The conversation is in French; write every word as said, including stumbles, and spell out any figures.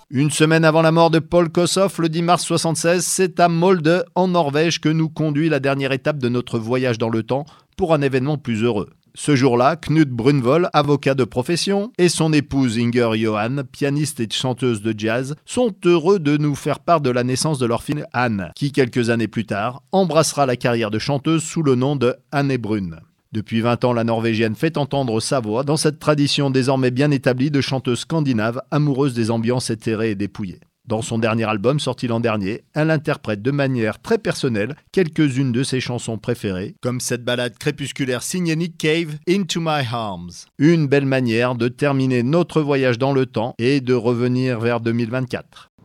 Une semaine avant la mort de Paul Kossoff, le dix mars soixante-seize, c'est à Molde, en Norvège, que nous conduit la dernière étape de notre voyage dans le temps pour un événement plus heureux. Ce jour-là, Knut Brunvoll, avocat de profession, et son épouse Inger Johan, pianiste et chanteuse de jazz, sont heureux de nous faire part de la naissance de leur fille Anne, qui quelques années plus tard embrassera la carrière de chanteuse sous le nom de Anne Brun. Depuis vingt ans, la Norvégienne fait entendre sa voix dans cette tradition désormais bien établie de chanteuse scandinave amoureuse des ambiances éthérées et dépouillées. Dans son dernier album sorti l'an dernier, elle interprète de manière très personnelle quelques-unes de ses chansons préférées, comme cette ballade crépusculaire signée Nick Cave, Into My Arms. Une belle manière de terminer notre voyage dans le temps et de revenir vers deux mille vingt-quatre.